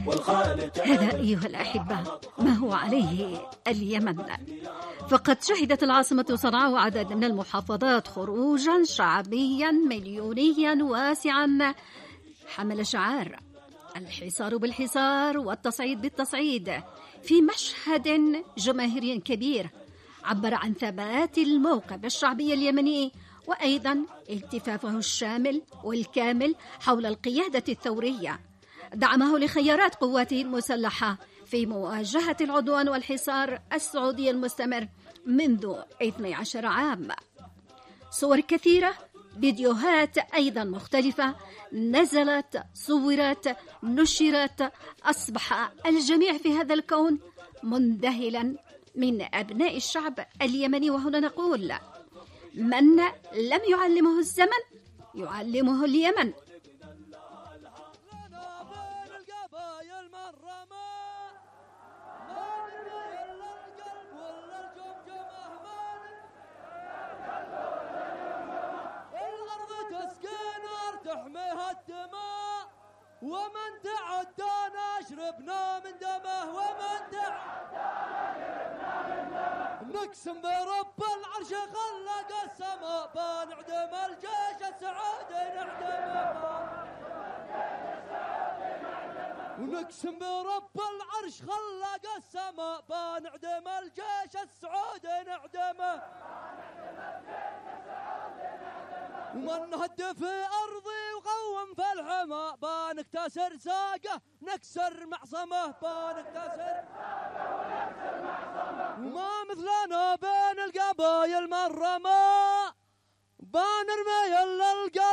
هذا أيها الأحبة ما هو عليه اليمن، فقد شهدت العاصمة صنعاء وعدد من المحافظات خروجا شعبيا مليونيا واسعا حمل شعار الحصار بالحصار والتصعيد بالتصعيد، في مشهد جماهيري كبير عبر عن ثبات الموقف الشعبي اليمني، وأيضا التفافه الشامل والكامل حول القيادة الثورية، دعمه لخيارات قواته المسلحة في مواجهة العدوان والحصار السعودي المستمر منذ 12 عام. صور كثيرة، فيديوهات أيضا مختلفة نزلت، صورت، نشرت، أصبح الجميع في هذا الكون مندهلا من أبناء الشعب اليمني. وهنا نقول من لم يعلمه الزمن يعلمه اليمن. تحميها الدماء ومن تعدانا شربنا من دمه، ومن تعدانا شربنا من دمه. نقسم برب العرش خلق السماء بنعدم الجيش السعودي نعدمه، ونقسم برب العرش خلق السماء بنعدم الجيش السعودي نعدمه، ومن هد في أرضي وقوم في الحمى بنكتسر ساقه نكسر معصمه، بنكتسر ساقه ونكسر معصمه، وما مثلنا بين القبايل مرة ما بنرمي إلا القلب.